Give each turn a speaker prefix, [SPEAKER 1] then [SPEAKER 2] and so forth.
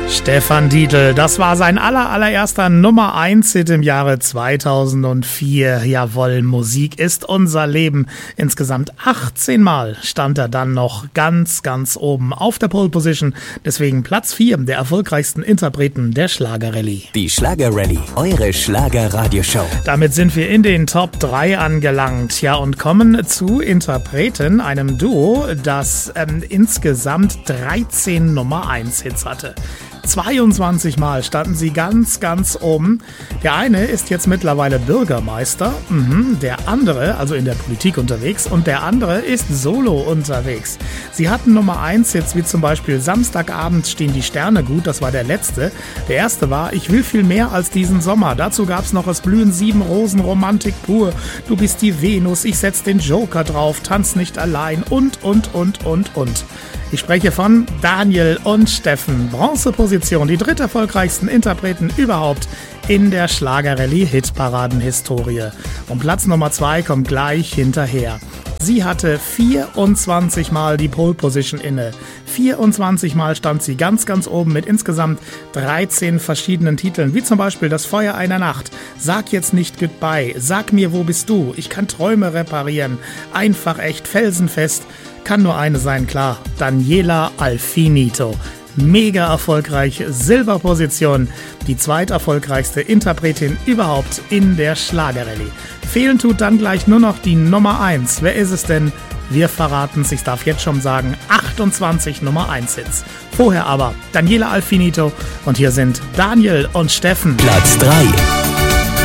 [SPEAKER 1] Stefan Dietl, das war sein allererster Nummer 1 Hit im Jahre 2004. Jawohl, Musik ist unser Leben. Insgesamt 18 Mal stand er dann noch ganz oben auf der Pole Position. Deswegen Platz 4 der erfolgreichsten Interpreten der Schlager-Rallye.
[SPEAKER 2] Die Schlager-Rallye, eure Schlager-Radioshow.
[SPEAKER 1] Damit sind wir in den Top 3 angelangt. Ja, und kommen zu Interpreten, einem Duo, das insgesamt 13 Nummer 1 Hits hatte. 22 Mal standen sie ganz oben. Der eine ist jetzt mittlerweile Bürgermeister, der andere, also in der Politik unterwegs, und der andere ist solo unterwegs. Sie hatten Nummer 1 jetzt wie zum Beispiel Samstagabend stehen die Sterne gut, das war der letzte. Der erste war Ich will viel mehr als diesen Sommer. Dazu gab's noch Es blühen 7 Rosen, Romantik pur. Du bist die Venus, ich setz den Joker drauf, tanz nicht allein und. Ich spreche von Daniel und Steffen. Bronzeposition, die dritterfolgreichsten Interpreten überhaupt in der Schlager-Rallye-Hitparaden-Historie. Und Platz Nummer 2 kommt gleich hinterher. Sie hatte 24 Mal die Pole Position inne. 24 Mal stand sie ganz oben mit insgesamt 13 verschiedenen Titeln, wie zum Beispiel Das Feuer einer Nacht, Sag jetzt nicht Goodbye, Sag mir, wo bist du, Ich kann Träume reparieren, Einfach echt, felsenfest, kann nur eine sein, klar, Daniela Alfinito. Mega erfolgreich, Silberposition, die zweiterfolgreichste Interpretin überhaupt in der Schlager-Rallye. Fehlen tut dann gleich nur noch die Nummer 1. Wer ist es denn? Wir verraten es, ich darf jetzt schon sagen, 28 Nummer 1 Hits. Vorher aber Daniela Alfinito und hier sind Daniel und Steffen.
[SPEAKER 2] Platz 3.